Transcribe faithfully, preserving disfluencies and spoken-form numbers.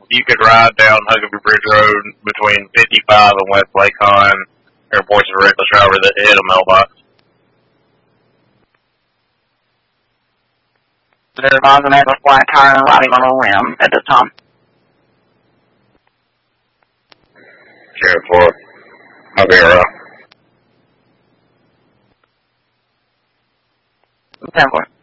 you could ride down Huckabee Bridge Road between fifty-five and West Lakon, and reports of a reckless driver that hit a mailbox. There was a man with a flat tire and riding on a rim at this time. Sheriff four. I'll be around. ten four.